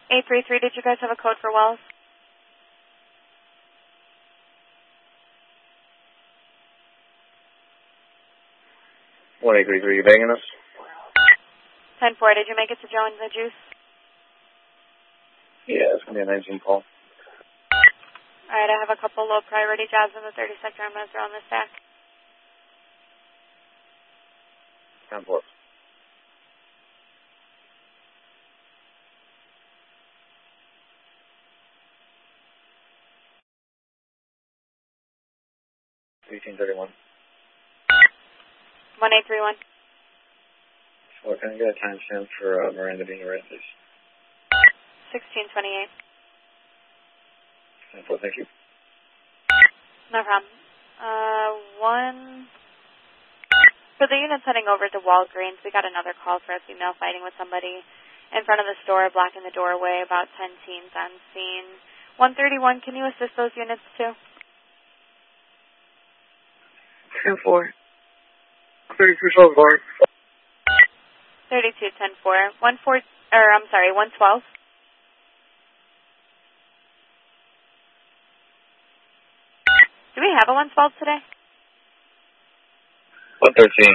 833, did you guys have a code for Wells? What 833, you banging us? 10-4, did you make it to Joe and the Juice? Yeah, it's going to be a 19 call. Alright, I have a couple low priority jobs in the 30 sector. I'm going to throw on the stack. 10-4. $18.31. 1831. So can I get a timestamp for Miranda being arrested? 1628. 10-4, thank you. No problem. For the units heading over to Walgreens, we got another call for a female fighting with somebody in front of the store, blocking the doorway, about 10 teens on scene. 131, can you assist those units too? 10-4. 32 Boulevard. 32, 10-4. 112. Do we have a 112 today? 113.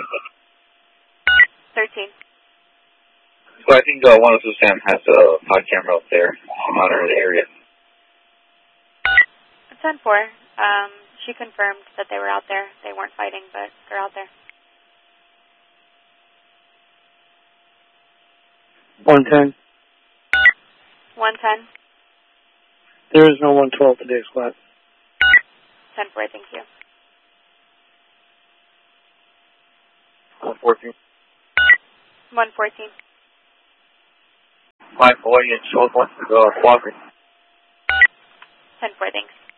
13. So I think one of the Sam has a pod camera up there monitoring the area. 10-4. She confirmed that they were out there. They weren't fighting, but they're out there. 110. 110. There is no 112 today, squad. 10-4, thank you. 114. 114. 540 and Short wants to go Walker. 10-4, thanks.